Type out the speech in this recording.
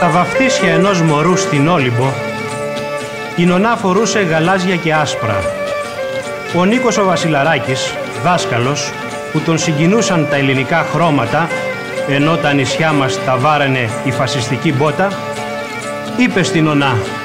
Τα βαφτίσια ενός μωρού στην Όλυμπο, η νονά φορούσε γαλάζια και άσπρα. Ο Νίκος ο Βασιλαράκης, δάσκαλος, που τον συγκινούσαν τα ελληνικά χρώματα, ενώ τα νησιά μας τα βάραινε η φασιστική μπότα, είπε στην νονά: